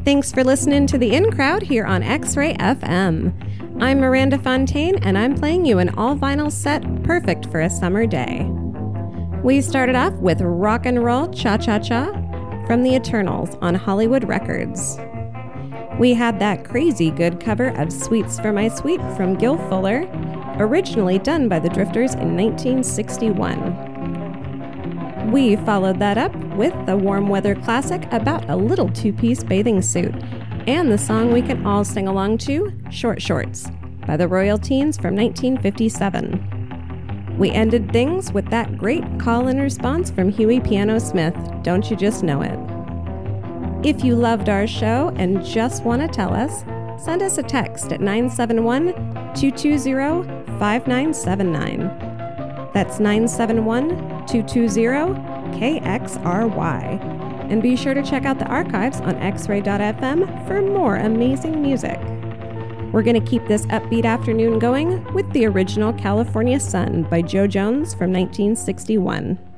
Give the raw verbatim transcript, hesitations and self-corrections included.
Thanks for listening to The In Crowd here on X-Ray F M. I'm Miranda Fontaine, and I'm playing you an all-vinyl set perfect for a summer day. We started off with Rock and Roll Cha-Cha-Cha from the Eternals on Hollywood Records. We had that crazy good cover of Sweets for My Sweet from Gil Fuller, originally done by the Drifters in nineteen sixty-one. We followed that up with the warm weather classic about a little two-piece bathing suit, and the song we can all sing along to, Short Shorts, by the Royal Teens from nineteen fifty-seven. We ended things with that great call and response from Huey Piano Smith, Don't You Just Know It? If you loved our show and just want to tell us, send us a text at nine seven one, two two zero, five nine seven nine. That's nine seven one, two two zero, K X R Y. And be sure to check out the archives on x ray dot f m for more amazing music. We're going to keep this upbeat afternoon going with the original California Sun by Joe Jones from nineteen sixty-one.